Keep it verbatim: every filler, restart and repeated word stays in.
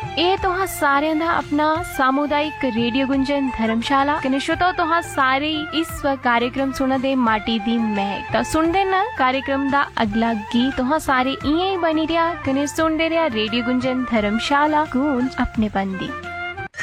ਇਹ ਤੁਹਾਂ ਸਾਰਿਆਂ ਦਾ ਆਪਣਾ सामुदायिक रेडियो गुंजन धर्मशाला कने श्रोताओ तुहां सारे इस कार्यक्रम सुनदे माटी दी महक ता सुनदे ना कार्यक्रम दा अगला गीत तुहां सारे इयां ही बनी रिया कने सुनदे रिया रेडियो गुंजन धर्मशाला गूंज अपने बंदी।